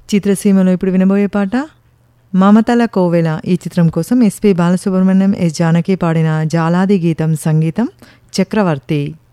చిత్రసీమలో ఇప్పుడు వినబోయే పాట మమతల కోవెల. ఈ చిత్రం కోసం ఎస్పి బాలసుబ్రహ్మణ్యం, ఎస్ జానకి పాడిన జాలాది గీతం, సంగీతం చక్రవర్తి.